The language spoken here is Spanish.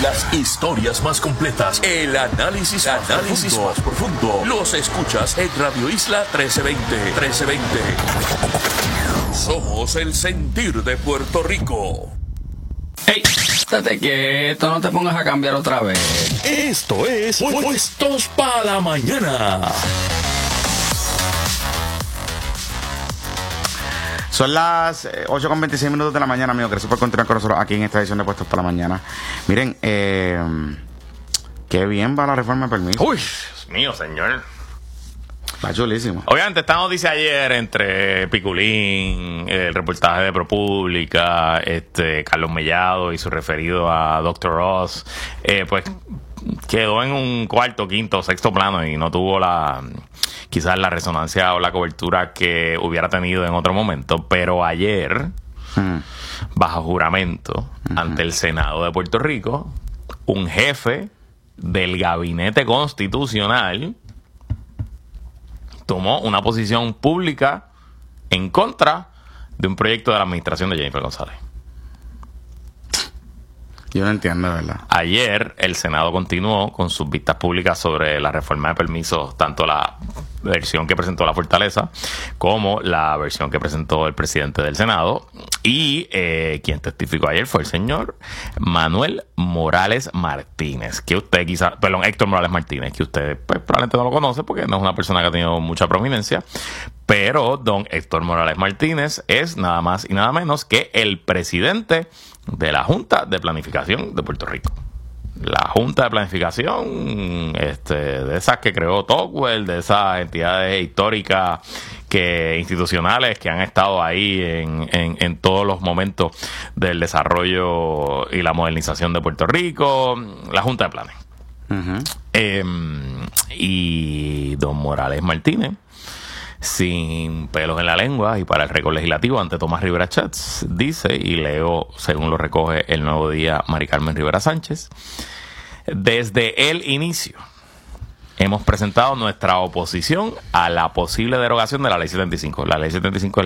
Las historias más completas, el análisis más profundo. Los escuchas en Radio Isla 1320. Somos el sentir de Puerto Rico. ¡Ey! Estate quieto, no te pongas a cambiar otra vez. Esto es Puestos para la Mañana. Son las 8:26 de la mañana, amigo. Gracias por continuar con nosotros aquí en esta edición de Puestos para la Mañana. Miren, qué bien va la reforma de permiso. Uy, Dios mío, señor. Va chulísimo. Obviamente, esta noticia ayer entre Piculín, el reportaje de ProPublica, Carlos Mellado y su referido a Dr. Oz, pues quedó en un cuarto, quinto, sexto plano y no tuvo quizás la resonancia o la cobertura que hubiera tenido en otro momento. Pero ayer, bajo juramento, ante el Senado de Puerto Rico, un jefe del gabinete constitucional tomó una posición pública en contra de un proyecto de la administración de Jennifer González. Yo no entiendo, ¿verdad? Ayer el Senado continuó con sus vistas públicas sobre la reforma de permisos, tanto la versión que presentó la Fortaleza como la versión que presentó el presidente del Senado. Y quien testificó ayer fue el señor Manuel Morales Martínez, que usted Héctor Morales Martínez, que usted pues, probablemente no lo conoce porque no es una persona que ha tenido mucha prominencia. Pero don Héctor Morales Martínez es nada más y nada menos que el presidente de la Junta de Planificación de Puerto Rico. La Junta de Planificación, de esas que creó Tocqueville, de esas entidades históricas institucionales que han estado ahí en todos los momentos del desarrollo y la modernización de Puerto Rico, la Junta de Planes. Y don Morales Martínez, sin pelos en la lengua y para el récord legislativo ante Tomás Rivera Chats, dice, y leo según lo recoge el Nuevo Día Mari Carmen Rivera Sánchez: desde el inicio hemos presentado nuestra oposición a la posible derogación de la Ley 75. La Ley 75 es